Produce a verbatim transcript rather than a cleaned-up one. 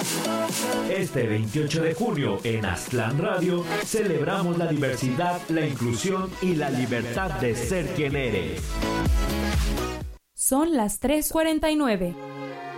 Este veintiocho de junio en Aztlán Radio celebramos la diversidad, la inclusión y la libertad de ser quien eres. Son las tres cuarenta y nueve.